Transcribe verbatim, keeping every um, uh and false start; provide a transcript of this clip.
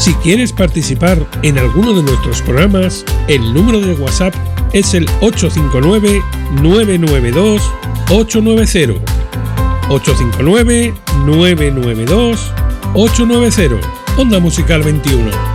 Si quieres participar en alguno de nuestros programas, el número de WhatsApp es el ocho cinco nueve, nueve nueve dos, ocho nueve cero. ocho cinco nueve, nueve nueve dos, ocho nueve cero. Onda Musical veintiuno.